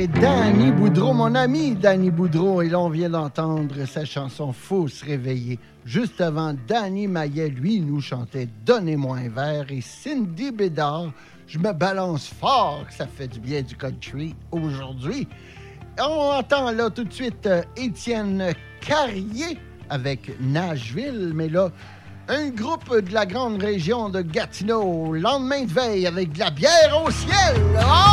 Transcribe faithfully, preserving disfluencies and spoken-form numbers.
C'était Danny Boudreau, mon ami Danny Boudreau. Et là, on vient d'entendre sa chanson « Faut se réveiller ». Juste avant, Danny Maillet, lui, nous chantait « Donnez-moi un verre ». Et Cindy Bédard, « Je me balance fort », ça fait du bien du country aujourd'hui. On entend là tout de suite euh, Étienne Carrier avec Nashville, mais là, un groupe de la grande région de Gatineau, lendemain de veille avec de la bière au ciel. Oh!